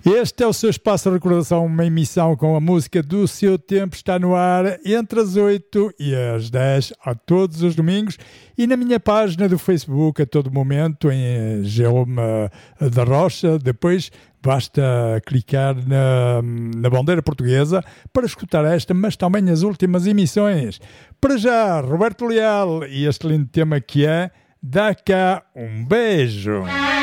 Este é o seu espaço de recordação, uma emissão com a música do seu tempo. Está no ar entre as 8 e as 10, a todos os domingos, e na minha página do Facebook, a todo momento, em Jaume da Rocha. Depois basta clicar na bandeira portuguesa para escutar esta, mas também as últimas emissões. Para já, Roberto Leal e este lindo tema que é Dá Cá um Beijo.